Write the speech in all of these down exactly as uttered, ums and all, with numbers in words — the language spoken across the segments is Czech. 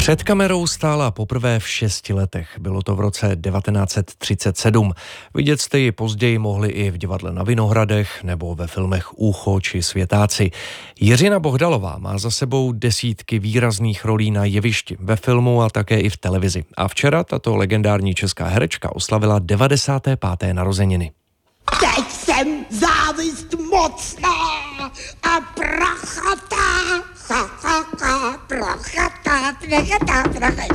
Před kamerou stála poprvé v šesti letech. Bylo to v roce devatenáct set třicet sedm. Vidět jste ji později mohli i v divadle Na Vinohradech nebo ve filmech Úcho či Světáci. Jiřina Bohdalová má za sebou desítky výrazných rolí na jevišti, ve filmu a také i v televizi. A včera tato legendární česká herečka oslavila devadesáté páté narozeniny. Teď jsem závist mocná a prachatá, ha, ha, ha, prachatá, prachatá, prachatá.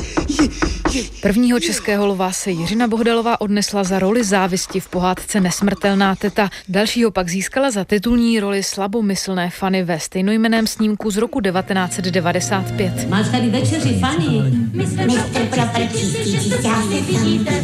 Prvního českého lva se Jiřina Bohdalová odnesla za roli závisti v pohádce Nesmrtelná teta. Dalšího pak získala za titulní roli slabomyslné Fanny ve stejnojmenném snímku z roku devatenáct set devadesát pět. Máš tady večeři, Fanny? Mistr Proprčící, já se vidíte.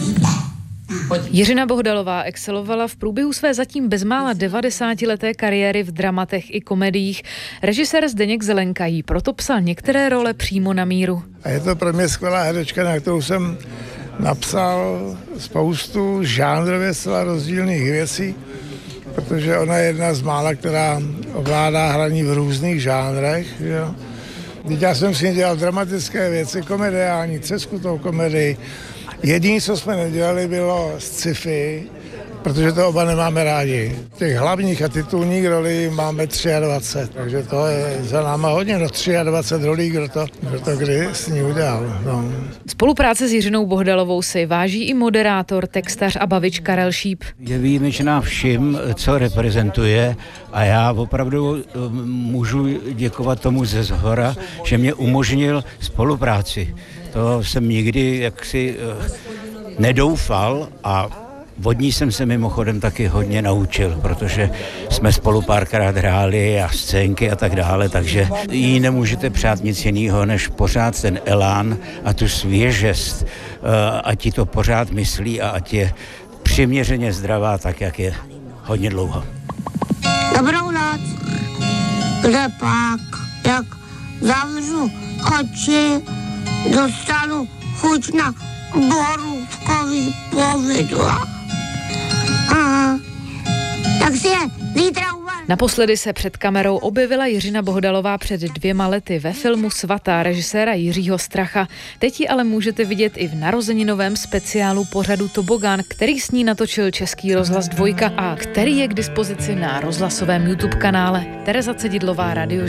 Jiřina Bohdalová excelovala v průběhu své zatím bezmála devadesátileté kariéry v dramatech i komediích. Režisér Zdeněk Zelenka jí proto psal některé role přímo na míru. A je to pro mě skvělá herečka, na kterou jsem napsal spoustu žánrově zcela rozdílných věcí, protože ona je jedna z mála, která ovládá hraní v různých žánrech. Jo. Teď já jsem si ní dělal dramatické věci, komediální, třeskutou komedii. Jediné, co jsme nedělali, bylo sci-fi, protože to oba nemáme rádi. Těch hlavních a titulních rolí máme dvacet tři, takže to je za náma hodně, no dvacet tři rolí, kdo to, kdo to kdy s ní udělal. No. Spolupráce s Jiřinou Bohdalovou si váží i moderátor, textař a bavič Karel Šíp. Je výjimečná vším, co reprezentuje, a já opravdu můžu děkovat tomu ze zhora, že mě umožnil spolupráci. To jsem nikdy jaksi uh, nedoufal a od ní jsem se mimochodem taky hodně naučil, protože jsme spolu párkrát hráli a scénky a tak dále, takže jí nemůžete přát nic jiného, než pořád ten elán a tu svěžest, uh, ať ti to pořád myslí a ať je přiměřeně zdravá, tak jak je hodně dlouho. Dobrou noc. Kde pak, jak zavřu oči, dostanu chuť na borůvkový povidla. Aha, tak si je zítra uvařím. Naposledy se před kamerou objevila Jiřina Bohdalová před dvěma lety ve filmu Svatá režiséra Jiřího Stracha. Teď ji ale můžete vidět i v narozeninovém speciálu pořadu Tobogán, který s ní natočil Český rozhlas dvojka a který je k dispozici na rozhlasovém YouTube kanále. Tereza Cedidlová, Radio